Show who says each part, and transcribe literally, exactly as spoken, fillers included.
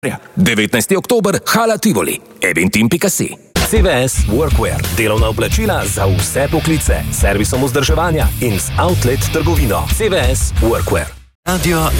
Speaker 1: devetnajsti oktober, Hala Tivoli, eventim pika si.
Speaker 2: C V S Workwear, delovna oblačila za vse poklice, servisom vzdrževanja in z outlet trgovino. C V S Workwear.
Speaker 3: Radio